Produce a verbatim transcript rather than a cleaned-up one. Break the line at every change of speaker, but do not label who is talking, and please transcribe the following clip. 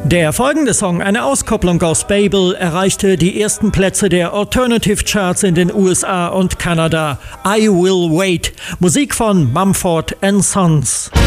Der folgende Song, eine Auskopplung aus Babel, erreichte die ersten Plätze der Alternative Charts in den U S A und Kanada. I Will Wait, Musik von Mumford and Sons.